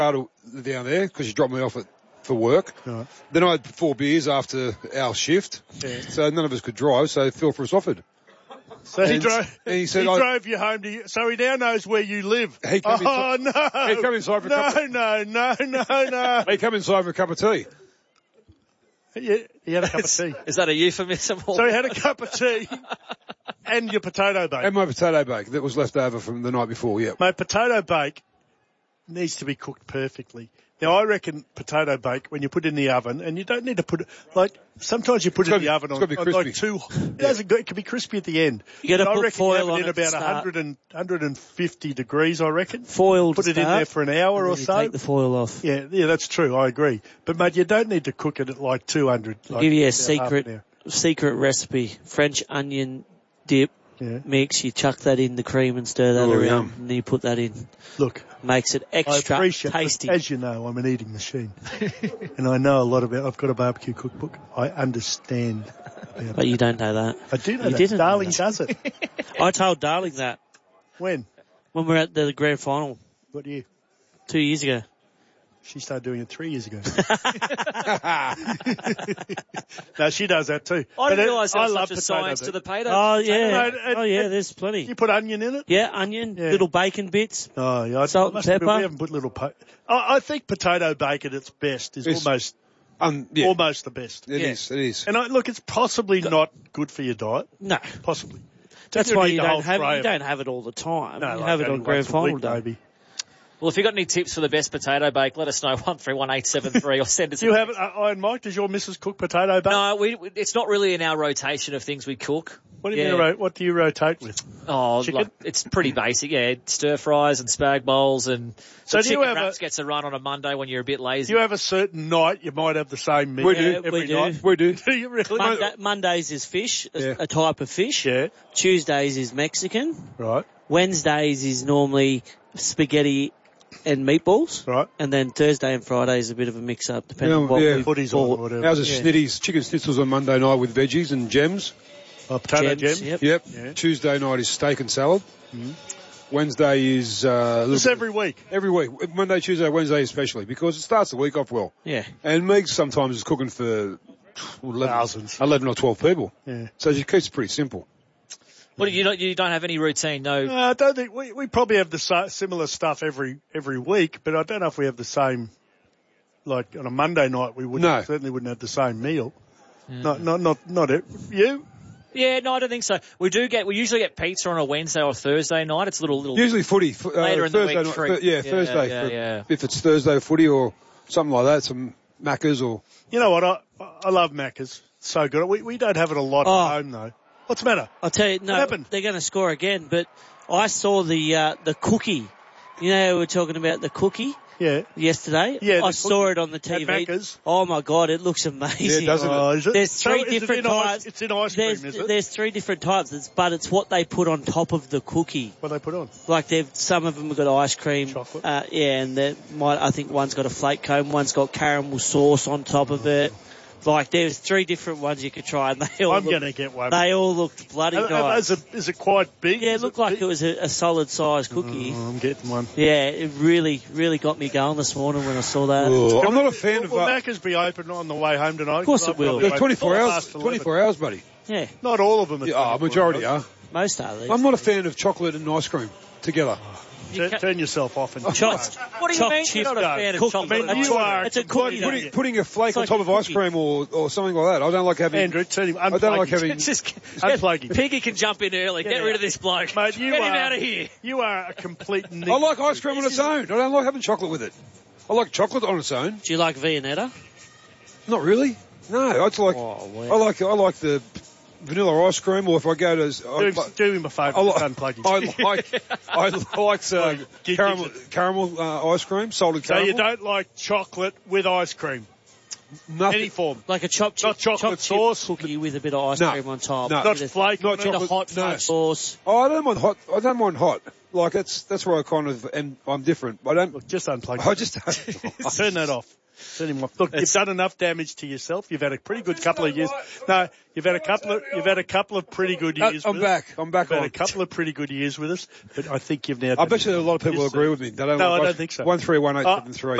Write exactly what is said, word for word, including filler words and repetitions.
down there because she dropped me off at, for work. Right. Then I had four beers after our shift, Yeah. so none of us could drive, so Phil for us offered. So he And- drove. and he said, he I- drove you home to. You, so he now knows where you live. He came oh inside- no! he came inside for a no, couple- no, no, no, no. Hey, come inside for a cup of tea. he, he had a cup of tea. Is that a euphemism? So he had a cup of tea and your potato bake. And my potato bake that was left over from the night before, yeah. Mate, potato bake needs to be cooked perfectly. Now, I reckon potato bake, when you put it in the oven, and you don't need to put it, like, sometimes you put it in gotta the be- oven it's on, gotta be on like crispy. two, it, doesn't go, it can be crispy at the end. You gotta But I put reckon foil you have it on in it to about start. one hundred and, one hundred fifty degrees, I reckon. Foil Put to it in start, there for an hour and or then you so. take the foil off. Yeah, yeah, that's true. I agree. But mate, you don't need to cook it at like two hundred. I'll Like, give you a about half an secret, hour. secret recipe. French onion dip Yeah. mix. You chuck that in the cream and stir that Oh, around, yum. and then you put that in. Look, Makes it I extra appreciate, tasty. as you know, I'm an eating machine. And I know a lot about, I've got a barbecue cookbook. I understand. about But you don't know that. I do know You that. didn't know Darling that. does it. I told Darling that When? when we were at the grand final What year? two years ago. She started doing it three years ago. No, she does that too. I But didn't it- realise there I was love such a potato science bake. to the potato. Oh potato yeah, it- it- oh yeah. it- There's plenty. You put onion in it? Yeah, onion, Yeah. little bacon bits. Oh, yeah. I Salt must and admit, pepper. We haven't put little po- I, I think potato bake at its best is It's- almost, Um, yeah, almost the best. it Yeah. is, it is. And I, look, it's possibly not good for your diet. No, Possibly. that's You why need you the whole don't have tray you of don't have it all the time. No, you like have it only on grand once a final week, day. maybe. Well, if you've got any tips for the best potato bake, let us know, one three one eight seven three, or send us Do you a have it, uh, Iron Mike? Does your missus cook potato bake? No, we, we, it's not really in our rotation of things we cook. What do you Yeah. mean, ro- what do you rotate with? Oh, Chicken? like, it's pretty basic, yeah. Stir fries and spag bowls and So the do you chicken have a- wraps gets a run on a Monday when you're a bit lazy. Do you have a certain night you might have the same meal We do. every We do. night? We do. Do you really? Monday, Mondays is fish, a, Yeah. a type of fish. Yeah, Tuesdays is Mexican. right, Wednesdays is normally spaghetti and meatballs. right. And then Thursday and Friday is a bit of a mix-up, depending Yeah, on what yeah. we Footies bought. or whatever. Ours are Yeah. snitties, chicken schnitzels on Monday night with veggies and gems. Oh, potato Gems, gem. yep. Yep. Yeah. Tuesday night is steak and salad. Wednesday is, uh, a little This bit- every week. every week. Monday, Tuesday, Wednesday especially, because it starts the week off well. Yeah. And Meg sometimes is cooking for eleven, Thousands. eleven or twelve people. Yeah. So she keeps it pretty simple. What do you not? You don't have any routine? No. Uh, I don't think we we probably have the sa- similar stuff every every week, but I don't know if we have the same. Like on a Monday night, we wouldn't No. certainly wouldn't have the same meal. Not not not not it. You. Yeah, no, I don't think so. We do get. We usually get pizza on a Wednesday or Thursday night. It's a little little. Usually footy. f- Uh, Later in the Thursday week night, treat. Thur- yeah, Yeah, Thursday. yeah, for- yeah. If it's Thursday footy or something like that, some Maccas or... You know what? I I love Macca's. So good. We we don't have it a lot Oh. at home though. What's the matter? I'll tell you, no, What happened? they're going to score again, but I saw the, uh, the cookie. You know, we were talking about the cookie Yeah. yesterday. Yeah, I the saw cookie it on the T V. at Macca's. Oh my God, it looks amazing. Yeah, doesn't it? Oh, is it? There's So three is it different in ice- types. It's in ice cream, There's, is it? there's three different types, it's, but it's what they put on top of the cookie. What they put on? Like they've, some of them have got ice cream. Chocolate. Uh, yeah, and they might, I think one's got a flake cone, one's got caramel sauce on top of it. Like there's three different ones you could try, and they all I'm look, going to get one. they all looked bloody Uh, uh, nice. Is it, is it quite big? Yeah, it Is looked like big? it was a, a solid sized cookie. Oh, I'm getting one. Yeah, it really, really got me going this morning when I saw that. Oh, I'm not a fan Will, of... will Uh, Macca's be open on the way home tonight? Of course it will. they're twenty-four hours, twenty-four hours, buddy. Yeah, Not all of them. Are Yeah, oh, majority are. most are these. I'm not a fan of chocolate and ice cream together. Turn, turn yourself off and Chopped. What do you Chopped mean? chip You're not a dough. fan of Cookie. chocolate? I mean, and you ice are It's a completely- cookie. Putting, putting a flake It's on like top a of ice cookie. cream or, or something like that. I don't like having... Andrew, turn him. I don't like Unplug having... him. Just, Unplugging. Piggy can jump in early. Get Yeah. rid of this bloke. Mate, you Get are, him out of here. You are a complete nick. I like ice cream on its own. I don't like having chocolate with it. I like chocolate on its own. Do you like Viennetta? Not really. No, I just like... Oh, I wow. like I like the vanilla ice cream, or if I go to... I, Do, do him a favour. I, Just like, unplug him. I like I like uh, Give- caramel caramel uh, ice cream, salted So caramel. you don't like chocolate with ice cream? Nothing. Any form? Like a chopped chip, Not chocolate chopped chip sauce? cookie with a bit of ice No. cream on top. No. Not With a- flake not on it? chocolate. with a hot no. fudge sauce. Oh, I don't mind hot. I don't mind hot. Like it's that's where I kind of am. I'm different. I don't. Look, just unplug I him. just. Turn that off. Turn him off. Look, you've done enough damage to yourself. You've had a pretty good couple of years. No, you've had a couple of you've had a couple of pretty good Uh, years. I'm with back. Us. I'm back You've had on. a couple of pretty good years with us, but I think you've now. I bet you a lot of people Yes, agree sir. with me. They don't No, like I ice- don't think so. One three one eight Uh, seven three.